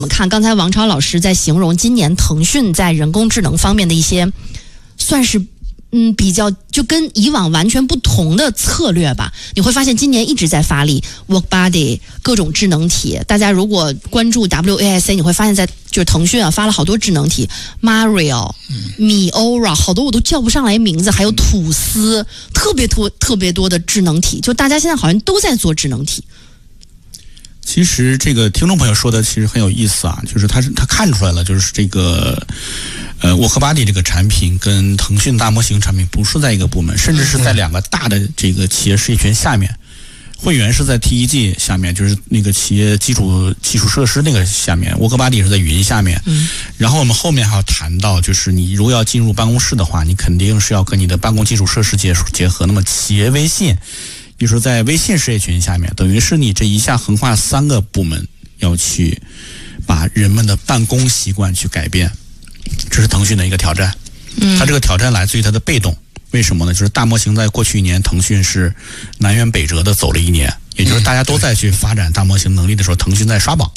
我们看刚才王超老师在形容今年腾讯在人工智能方面的一些，算是比较就跟以往完全不同的策略吧。你会发现今年一直在发力 WorkBuddy 各种智能体。大家如果关注 WAIC， 你会发现就是腾讯发了好多智能体 Mario、Miora， 好多我都叫不上来名字，还有吐司，特别多的智能体。就大家现在好像都在做智能体。 其实这个听众朋友说的其实很有意思啊，就是他看出来了，就是这个WorkBuddy 这个产品跟腾讯大模型产品不是在一个部门，甚至是在两个大的这个企业事业群下面。会员是在 TEG 下面，就是那个企业基础设施那个下面，WorkBuddy是在云下面。然后我们后面还要谈到，就是你如果要进入办公室的话，你肯定是要跟你的办公基础设施结合。那么企业微信就是在微信事业群下面，等于是你这一下横跨3个部门，要去把人们的办公习惯去改变，这是腾讯的一个挑战。它这个挑战来自于它的被动，为什么呢？就是大模型在过去1年，腾讯是南辕北辙的走了1年，也就是大家都在去发展大模型能力的时候，腾讯在刷榜，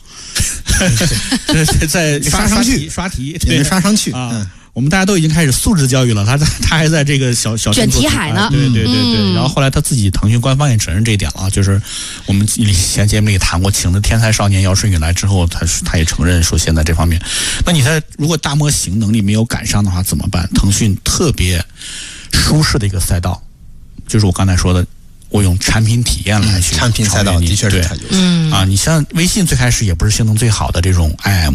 在刷题， 也没刷上去啊。我们大家都已经开始素质教育了，他还在这个小卷题海呢。 对。然后后来他自己腾讯官方也承认这一点了，就是我们以前节目里谈过，请的天才少年姚顺宇来之后，他也承认说现在这方面，那你如果大模型能力没有赶上的话怎么办？腾讯特别舒适的一个赛道，就是我刚才说的，我用产品体验来去产品赛道的确是它你像微信最开始也不是性能最好的这种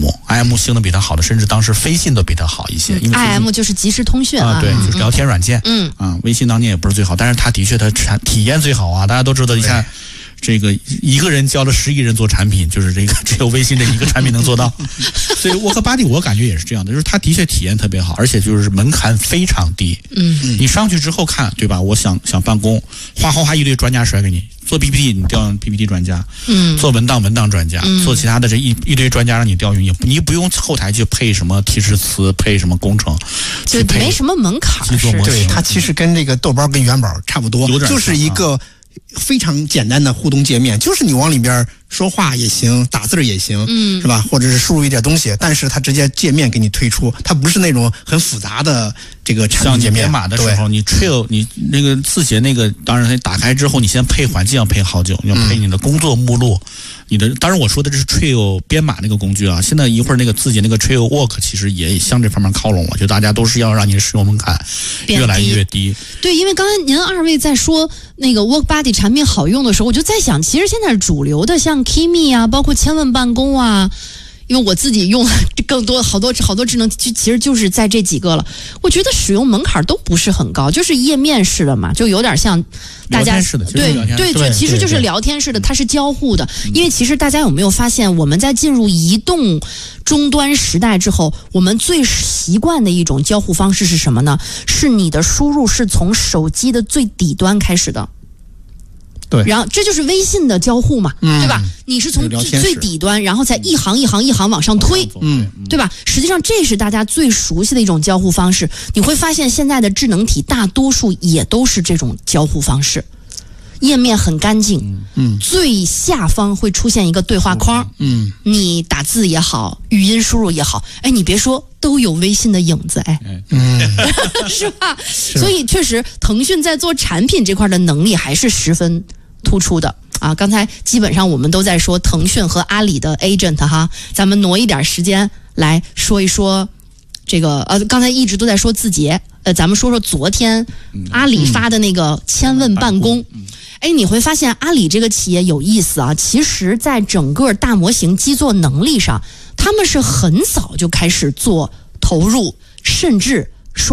IM 性能比它好的，甚至当时飞信都比它好一些。因为 IM 就是即时通讯对，就是聊天软件。微信当年也不是最好，但是它的确它体验最好啊。大家都知道，你看这个一个人教了10亿人做产品，就是这个只有微信这一个产品能做到。所以WorkBuddy我感觉也是这样的，就是它的确体验特别好，而且就是门槛非常低。你上去之后看，对吧？我想办公，哗一堆专家甩给你。做 PPT 你调用 PPT 专家，做文档专家，做其他的这一堆专家让你调用，你不用后台去配什么提示词，配什么工程， 就没什么门槛。 对，它其实跟这个豆包跟元宝差不多，就是一个非常简单的互动界面，就是你往里边说话也行，打字也行，是吧？或者是输入一点东西，但是它直接界面给你推出，它不是那种很复杂的这个产品界面。 像你编码的时候，你 Trail 你那个字节那个，当然打开之后，你先配环境要配好久，要配你的工作目录。当然我说的这是 Trail 编码那个工具啊，现在一会儿那个字节那个 Trail Work 其实也向这方面靠拢了，就大家都是要让你的使用门槛越来越低。 对，因为刚才您2位在说那个 WorkBuddy 产品好用的时候，我就在想，其实现在主流的像 Kimi 啊，包括千问办公啊，因为我自己用更多好多智能其实就是在这几个了。我觉得使用门槛都不是很高，就是页面式的嘛，就有点像大家对，其实就是聊天式的，它是交互的。因为其实大家有没有发现，我们在进入移动终端时代之后，我们最习惯的一种交互方式是什么呢？是你的输入是从手机的最底端开始的。 对， 然后这就是微信的交互嘛，对吧？你是从最底端，然后再一行一行往上推，对吧？实际上这是大家最熟悉的一种交互方式。你会发现现在的智能体大多数也都是这种交互方式，页面很干净，最下方会出现一个对话框，你打字也好，语音输入也好，你别说，都有微信的影子，是吧？所以确实，腾讯在做产品这块的能力还是十分突出的啊！刚才基本上我们都在说腾讯和阿里的 agent 哈，咱们挪一点时间来说一说这个刚才一直都在说字节，咱们说说昨天阿里发的那个千问办公。你会发现阿里这个企业有意思啊，其实在整个大模型基座能力上，他们是很早就开始做投入，甚至